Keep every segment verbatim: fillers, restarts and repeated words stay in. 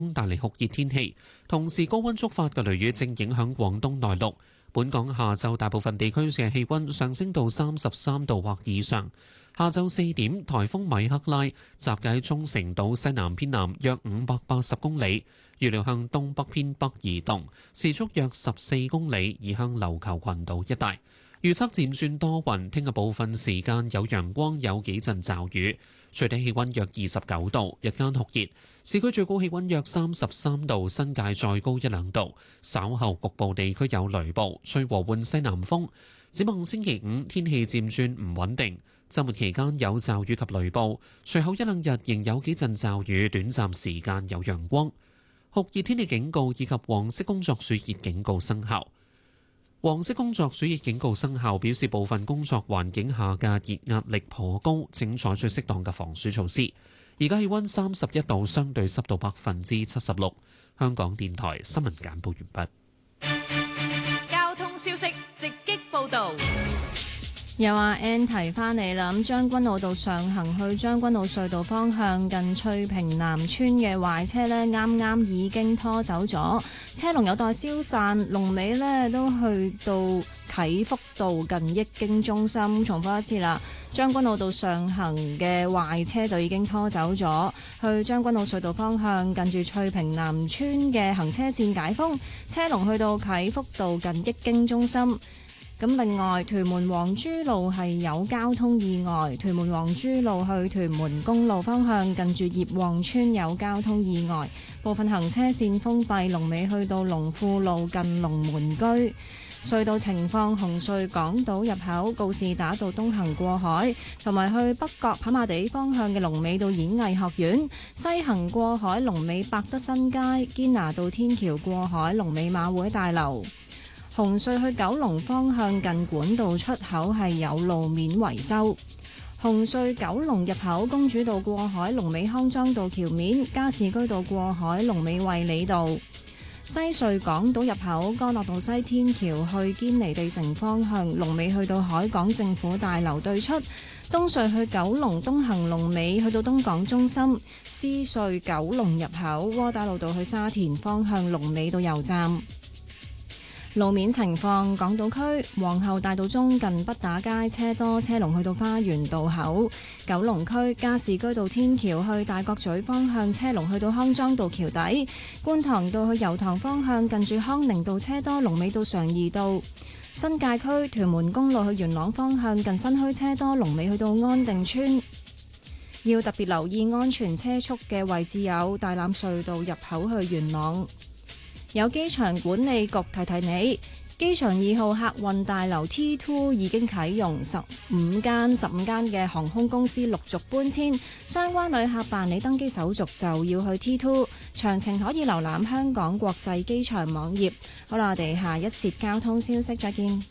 帶嚟酷熱天氣，同時高溫觸發嘅雷雨正影響廣東內陸。本港下晝大部分地區嘅氣溫上升到三十三度或以上。下晝四點，颱風米克拉集結喺沖繩島西南偏南約五百八十公里，預料向東北偏北移動，時速約十四公里，移向琉球群島一帶。預測漸轉多雲，聽日部分時間有陽光，有幾陣驟雨。最低氣溫約二十九度，日間酷熱，市區最高氣溫約三十三度，新界再高一兩度。稍後局部地區有雷暴，吹和緩西南風。展望星期五天氣漸轉唔穩定，週末期間有驟雨及雷暴，隨後一兩日仍有幾陣驟雨，短暫時間有陽光。酷熱天氣警告以及黃色工作暑熱警告生效。黃色工作暑熱警告生效，表示部分工作環境下嘅熱壓力頗高，請採取適當嘅防暑措施。而家氣溫三十一度，相對濕度百分之七十六。香港電台新聞簡報完畢。交通消息直擊報導。 又話 N 提翻嚟啦，咁將軍澳道上行去將軍澳隧道方向近翠屏南村嘅壞車呢，啱啱已經拖走咗，車龍有待消散，龍尾呢都去到啟福道近益京中心。重複一次啦，將軍澳道上行嘅壞車就已經拖走咗，去將軍澳隧道方向近住翠屏南村嘅行車線解封，車龍去到啟福道近益京中心。咁另外，屯門黃珠路係有交通意外，屯門黃珠路去屯門公路方向近住葉旺村有交通意外，部分行車線封閉，龍尾去到龍富路近龍門居。隧道情況，紅隧港島入口告士打道東行過海，同埋去北角跑馬地方向嘅龍尾到演藝學院，西行過海龍尾百德新街，堅拿道天橋過海龍尾馬會大樓。紅隧去九龍方向近管道出口係有路面維修。紅隧九龍入口公主道過海龍尾康莊道橋面，加士居道過海龍尾衛理道。西隧港島入口干諾道西天橋去堅尼地城方向龍尾去到海港政府大樓對出。東隧去九龍東行龍尾去到東港中心。獅隧九龍入口窩打老道去沙田方向龍尾到油站。路面情況，港島區皇后大道中近畢打街車多，車龍去到花園道口；九龍區加士居道天橋去大角咀方向車龍去到康莊道橋底；觀塘道去油塘方向近住康寧道車多，龍尾到常怡道；新界區屯門公路去元朗方向近新墟車多，龍尾去到安定村。要特別留意安全車速嘅位置有大欖隧道入口去元朗。有機場管理局提提你，機場二號客運大樓 T 二 已經啟用，十五間十五間嘅航空公司陸續搬遷，相關旅客辦理登機手續就要去 T 二，詳情可以瀏覽香港國際機場網頁。好啦，我哋下一節交通消息再見。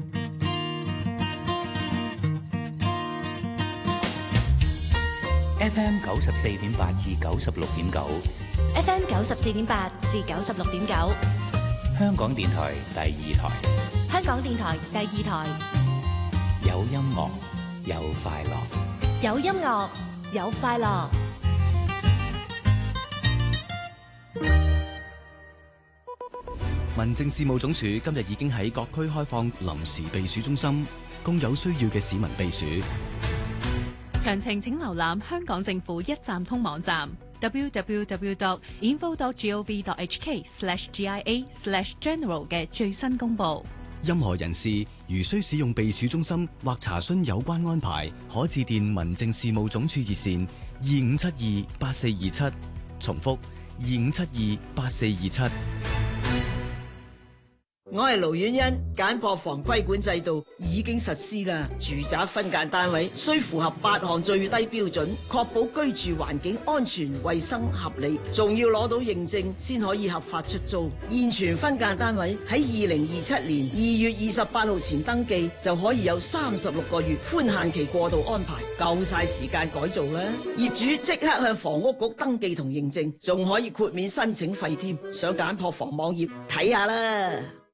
F M 九十四點八至九十六點九。 F M 九十四點八至九十六點九， 香港電台第二台。 香港電台第二台， 有音樂，有快樂， 有音樂，有快樂。 民政事務總署今日已經喺各區開放臨時避暑中心，供有需要嘅市民避暑。 詳情請瀏覽香港政府一站通網站 double-u double-u double-u dot info dot gov dot h k slash g i a slash general 嘅最新公佈。 任何人士如需使用避暑中心或查詢有關安排，可致電民政事務總署熱線二五七二八四二七，重複二五七二八四二七。 我係盧婉欣，簡破房規管制度已經實施啦。住宅分間單位需符合八項最低標準，確保居住環境安全、衛生、合理，仲要攞到認證先可以合法出租。現存分間單位喺二零二七年二月二十八號前登記，就可以有三十六個月寬限期過渡安排，夠晒時間改造啦。業主即刻向房屋局登記同認證，仲可以豁免申請費添。上簡破房網頁睇下啦。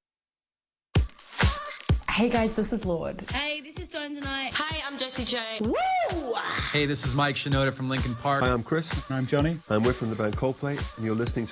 Hey guys, this is Lord. Hey, this is Dawn tonight. Hi, I'm Jessie J. Woo! Hey, this is Mike Shinoda from Linkin Park. Hi, I'm Chris. I'm Johnny. And we're from the band Coldplay, and you're listening to